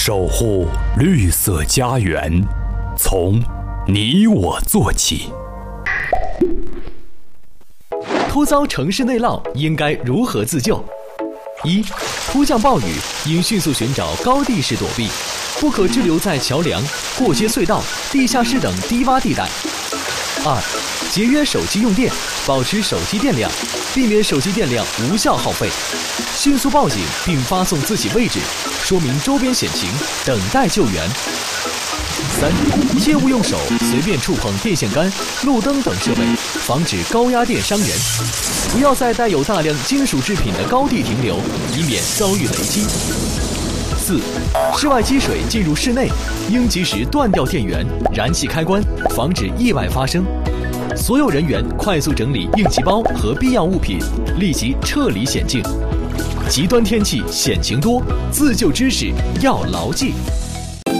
守护绿色家园，从你我做起。 突遭城市内涝，应该如何自救？一、突降暴雨，应迅速寻找高地势躲避，不可滞留在桥梁、过街隧道、地下室等低洼地带。二、节约手机用电，保持手机电量，避免手机电量无效耗费。迅速报警并发送自己位置，说明周边险情，等待救援。三、切勿用手随便触碰电线杆、路灯等设备，防止高压电伤人。不要在带有大量金属制品的高地停留，以免遭遇雷击。四、室外积水进入室内，应及时断掉电源、燃气开关，防止意外发生。所有人员快速整理应急包和必要物品，立即撤离险境。极端天气险情多，自救知识要牢记。